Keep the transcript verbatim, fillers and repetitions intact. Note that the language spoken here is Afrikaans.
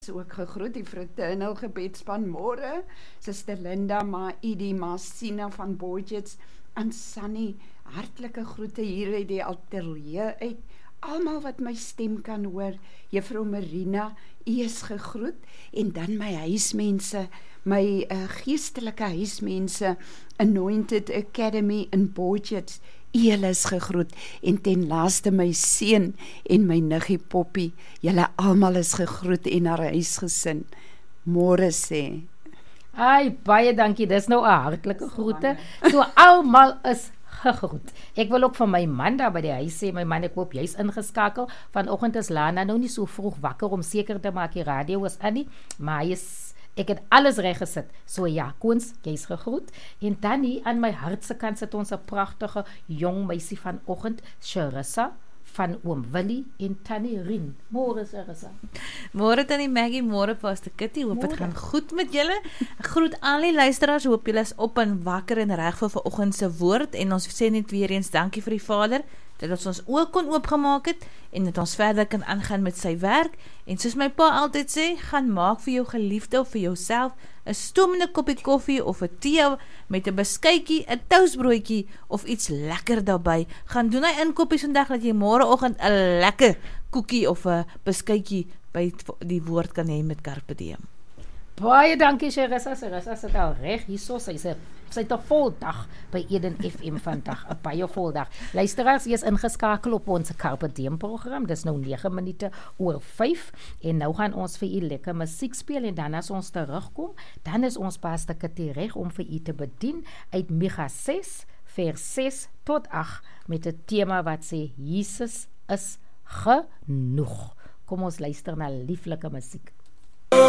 Ook gegroet, die fraternal gebedspan môre, Suster Linda, Ma Idi, Ma Sina van Boydjets, en Sunny, hartlike groete hier uit die atelier uit, almal wat my stem kan hoor, Juffrou Marina, u is gegroet, en dan my huismense, my uh, geestelike huismense, Anointed Academy in Boydjets, julle is gegroet, en ten laaste my seun en my niggie Poppy, julle almal is gegroet en haar huisgesin. Môre sê. Ai, baie dankie, dis nou 'n hartlike groete. So almal is gegroet. Ek wil ook van my man daar by die huis sê, my man ek hoop jy's ingeskakel. Vanoggend is Lana nou nie so vroeg wakker om seker te maak die radio is aan nie, maar hy is ek het alles reg gesit. So ja, Koens, jy's gegroet. En dan hier aan my hartse kant sit ons 'n pragtige jong meisie vanoggend, Sharissa van oom Willie en Tannie Rien. Môre Sharissa. Môre Tannie Maggie, môre Pastor Kitty. Hoop dit gaan goed met julle. Ek groet al die luisteraars, hoop julle is op en wakker en reg vir vanoggend se woord en ons sê net weer eens dankie vir die Vader dat ons ons oë kon oopgemaak het en dat ons verder kan aangaan met sy werk. En soos my pa altyd sê, gaan maak vir jou geliefde of vir jouself 'n stoomende koppie koffie of 'n tee met 'n beskuitjie, 'n toastbroodjie of iets lekker daarbey. Gaan doen hy inkopies vandag dat jy môreoggend 'n lekker koekie of 'n beskuitjie by die woord kan hê met Carpe Diem. Baie dankie Sharissa, Sharissa sit al reg hierso, sy sê sy het 'n vol dag by Eden F M vandag, 'n baie vol dag. Luisteraars, jy is ingeskakel op ons Carpe Diem program. Dis nou nege minute oor vyf en nou gaan ons vir u lekker musiek speel en dan as ons terugkom, dan is ons Pastor Kitty reg om vir u te bedien uit Micha ses vers ses tot agt met 'n tema wat sê Jesus is genoeg. Kom ons luister na lieflike musiek.